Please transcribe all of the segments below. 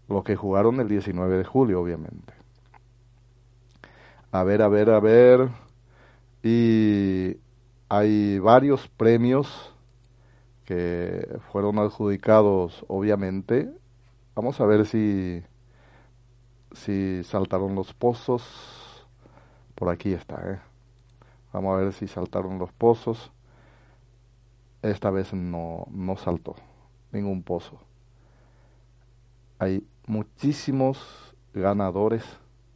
los que jugaron el 19 de julio, obviamente. A ver, a ver, a ver. Y hay varios premios que fueron adjudicados, obviamente. Vamos a ver si saltaron los pozos. Por aquí está, ¿eh? Vamos a ver si saltaron los pozos. Esta vez no saltó ningún pozo. Hay muchísimos ganadores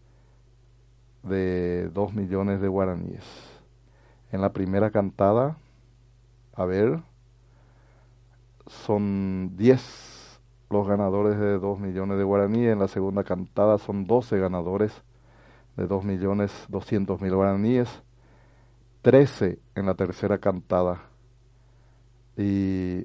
de 2 millones de guaraníes. En la primera cantada, a ver, son 10 los ganadores de 2 millones de guaraníes. En la segunda cantada son 12 ganadores de 2 millones 200 mil guaraníes. 13 en la tercera cantada. Y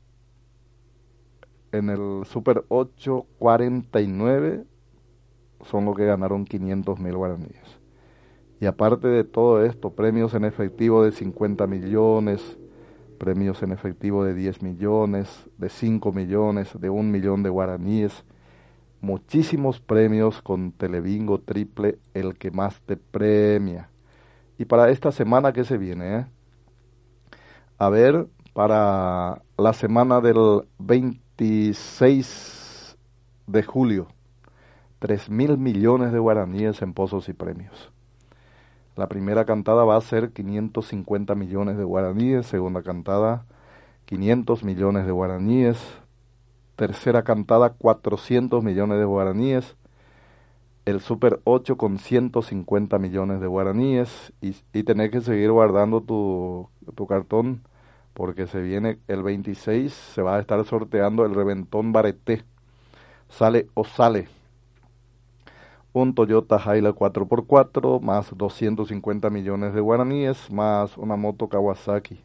en el Super 8, 49 son los que ganaron 500 mil guaraníes. Y aparte de todo esto, premios en efectivo de 50 millones, premios en efectivo de 10 millones, de 5 millones, de 1 millón de guaraníes, muchísimos premios con Telebingo Triple, el que más te premia. Y para esta semana que se viene, a ver, para la semana del 26 de julio, 3.000 millones de guaraníes en pozos y premios. La primera cantada va a ser 550 millones de guaraníes, segunda cantada 500 millones de guaraníes, tercera cantada 400 millones de guaraníes, el Super 8 con 150 millones de guaraníes y tenés que seguir guardando tu cartón porque se viene el 26, se va a estar sorteando el Reventón Bareté, sale o sale. Un Toyota Hilux 4x4 más 250 millones de guaraníes más una moto Kawasaki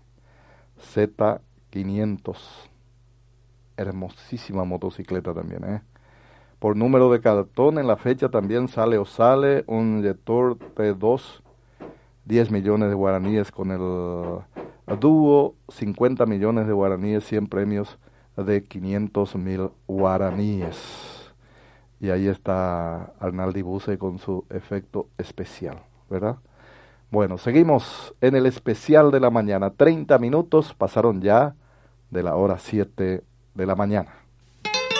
Z500. Hermosísima motocicleta también, ¿eh? Por número de cartón en la fecha también sale o sale un Jetour T2, 10 millones de guaraníes con el dúo, 50 millones de guaraníes, 100 premios de 500 mil guaraníes. Y ahí está Arnaldi Buse con su efecto especial, ¿verdad? Bueno, seguimos en el especial de la mañana. 30 minutos pasaron ya de la hora 7 de la mañana.